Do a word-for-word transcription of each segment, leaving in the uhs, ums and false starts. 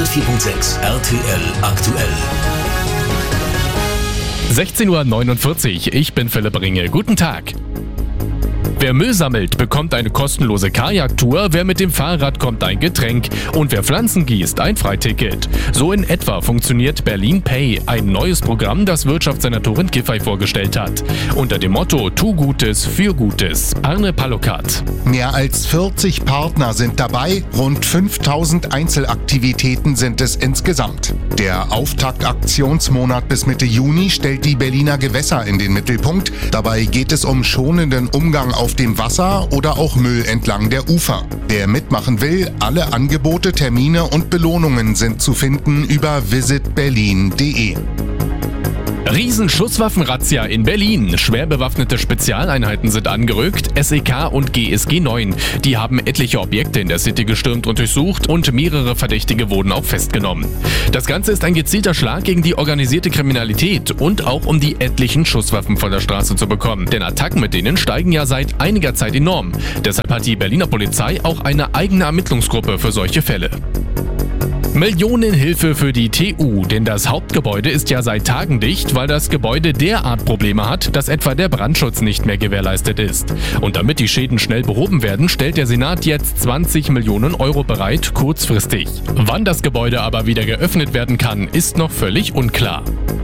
hundertvier Komma sechs R T L aktuell. sechzehn Uhr neunundvierzig, ich bin Philipp Ringe. Guten Tag. Wer Müll sammelt, bekommt eine kostenlose Kajaktour, wer mit dem Fahrrad kommt, ein Getränk und wer Pflanzen gießt, ein Freiticket. So in etwa funktioniert Berlin Pay, ein neues Programm, das Wirtschaftssenatorin Giffey vorgestellt hat. Unter dem Motto Tu Gutes für Gutes. Arne Palokat. Mehr als vierzig Partner sind dabei, rund fünftausend Einzelaktivitäten sind es insgesamt. Der Auftaktaktionsmonat bis Mitte Juni stellt die Berliner Gewässer in den Mittelpunkt. Dabei geht es um schonenden Umgang auf dem Wasser oder auch Müll entlang der Ufer. Wer mitmachen will, alle Angebote, Termine und Belohnungen sind zu finden über visit berlin punkt de. Riesenschusswaffenrazzia in Berlin. Schwer bewaffnete Spezialeinheiten sind angerückt, S E K und G S G neun. Die haben etliche Objekte in der City gestürmt und durchsucht und mehrere Verdächtige wurden auch festgenommen. Das Ganze ist ein gezielter Schlag gegen die organisierte Kriminalität und auch um die etlichen Schusswaffen von der Straße zu bekommen. Denn Attacken mit denen steigen ja seit einiger Zeit enorm. Deshalb hat die Berliner Polizei auch eine eigene Ermittlungsgruppe für solche Fälle. Millionenhilfe für die T U, denn das Hauptgebäude ist ja seit Tagen dicht, weil das Gebäude derart Probleme hat, dass etwa der Brandschutz nicht mehr gewährleistet ist. Und damit die Schäden schnell behoben werden, stellt der Senat jetzt zwanzig Millionen Euro bereit, kurzfristig. Wann das Gebäude aber wieder geöffnet werden kann, ist noch völlig unklar.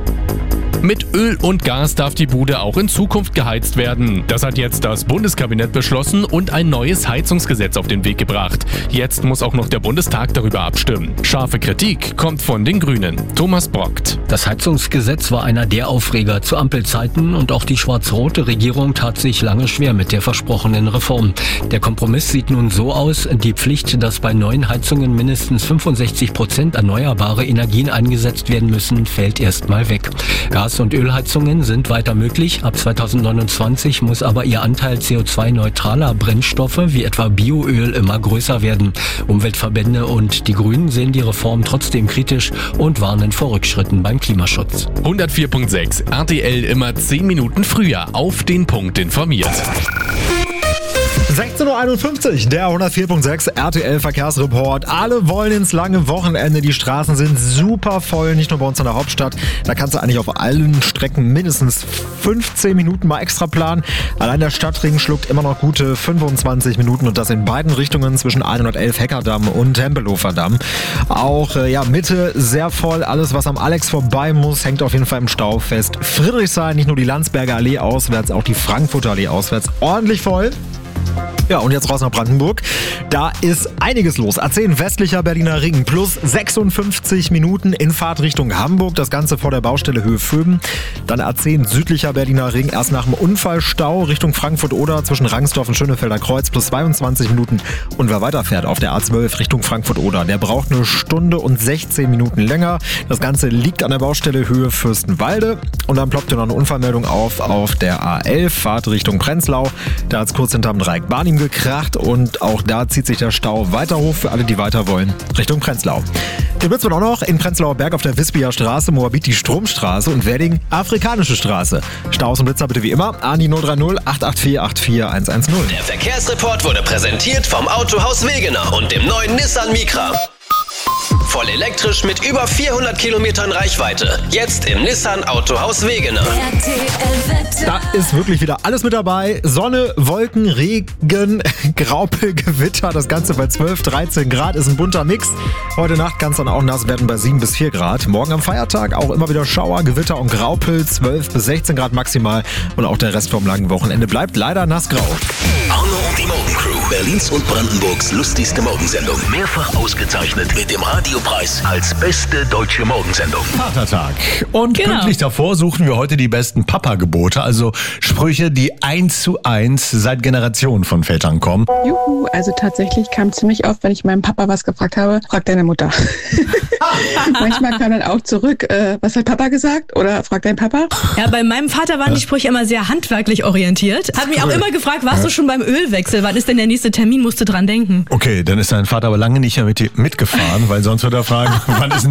Mit Öl und Gas darf die Bude auch in Zukunft geheizt werden. Das hat jetzt das Bundeskabinett beschlossen und ein neues Heizungsgesetz auf den Weg gebracht. Jetzt muss auch noch der Bundestag darüber abstimmen. Scharfe Kritik kommt von den Grünen. Thomas Brockt. Das Heizungsgesetz war einer der Aufreger zu Ampelzeiten und auch die schwarz-rote Regierung tat sich lange schwer mit der versprochenen Reform. Der Kompromiss sieht nun so aus, die Pflicht, dass bei neuen Heizungen mindestens fünfundsechzig Prozent erneuerbare Energien eingesetzt werden müssen, fällt erstmal weg. Gas- und Ölheizungen sind weiter möglich. Ab zweitausendneunundzwanzig muss aber ihr Anteil C O zwei neutraler Brennstoffe wie etwa Bioöl immer größer werden. Umweltverbände und die Grünen sehen die Reform trotzdem kritisch und warnen vor Rückschritten beim Klimaschutz. hundertvier Komma sechs R T L immer zehn Minuten früher auf den Punkt informiert. sechzehn Uhr einundfünfzig, der hundertvier Komma sechs R T L Verkehrsreport. Alle wollen ins lange Wochenende. Die Straßen sind super voll, nicht nur bei uns in der Hauptstadt. Da kannst du eigentlich auf allen Strecken mindestens fünfzehn Minuten mal extra planen. Allein der Stadtring schluckt immer noch gute fünfundzwanzig Minuten und das in beiden Richtungen zwischen hundertelf Heckerdamm und Tempelhofer Damm. Auch äh, ja, Mitte sehr voll. Alles, was am Alex vorbei muss, hängt auf jeden Fall im Stau fest. Friedrichshain, nicht nur die Landsberger Allee auswärts, auch die Frankfurter Allee auswärts. Ordentlich voll. Ja, und jetzt raus nach Brandenburg. Da ist einiges los. A zehn westlicher Berliner Ring plus sechsundfünfzig Minuten in Fahrtrichtung Hamburg. Das Ganze vor der Baustelle Höhe Föben. Dann A zehn südlicher Berliner Ring erst nach dem Unfallstau Richtung Frankfurt-Oder zwischen Rangsdorf und Schönefelder Kreuz plus zweiundzwanzig Minuten. Und wer weiterfährt auf der A zwölf Richtung Frankfurt-Oder, der braucht eine Stunde und sechzehn Minuten länger. Das Ganze liegt an der Baustelle Höhe Fürstenwalde. Und dann ploppt ja noch eine Unfallmeldung auf auf der A elf Fahrt Richtung Prenzlau. Da hat es kurz hinterm Dreieck Barnim gekracht und auch da zieht sich der Stau weiter hoch für alle, die weiter wollen, Richtung Prenzlau. Hier wird es auch noch in Prenzlauer Berg auf der Wispier Straße, Moabit die Stromstraße und Wedding Afrikanische Straße. Staus und Blitzer bitte wie immer an die null drei null acht acht vier acht vier eins eins null. Der Verkehrsreport wurde präsentiert vom Autohaus Wegener und dem neuen Nissan Micra. Voll elektrisch mit über vierhundert Kilometern Reichweite. Jetzt im Nissan Autohaus Wegener. Da ist wirklich wieder alles mit dabei. Sonne, Wolken, Regen, Graupel, Gewitter. Das Ganze bei zwölf, dreizehn Grad ist ein bunter Mix. Heute Nacht kann es dann auch nass werden bei sieben bis vier Grad. Morgen am Feiertag auch immer wieder Schauer, Gewitter und Graupel. zwölf bis sechzehn Grad maximal. Und auch der Rest vom langen Wochenende bleibt leider nassgrau. Arno und die Morgencrew. Berlins und Brandenburgs lustigste Morgensendung. Mehrfach ausgezeichnet mit dem Radiopreis als beste deutsche Morgensendung. Vatertag. Und Genau. pünktlich davor suchen wir heute die besten Papa-Gebote, also Sprüche, die eins zu eins seit Generationen von Vätern kommen. Juhu, also tatsächlich kam ziemlich oft, wenn ich meinem Papa was gefragt habe, frag deine Mutter. Manchmal kam dann auch zurück, äh, was hat Papa gesagt? Oder frag dein Papa. Ja, bei meinem Vater waren die Sprüche immer sehr handwerklich orientiert. Hat mich auch immer gefragt, warst du schon beim Ölwechsel? Wann ist denn der nächste Termin? Musst du dran denken. Okay, dann ist dein Vater aber lange nicht mehr mit dir mitgefahren, weil sonst wird er fragen, wann ist denn